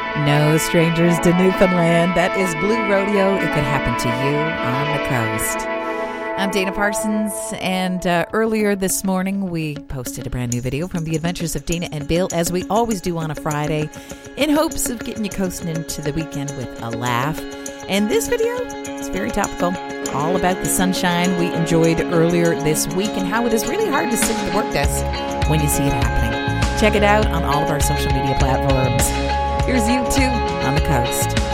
No strangers to Newfoundland. That is Blue Rodeo. It could happen to you on the coast. I'm Dana Parsons, and earlier this morning we posted a brand new video from the Adventures of Dana and Bill, as we always do on a Friday, in hopes of getting you coasting into the weekend with a laugh. And this video is very topical, all about the sunshine we enjoyed earlier this week and how it is really hard to sit at the work desk when you see it happening. Check it out on all of our social media platforms. Here's you two on the coast.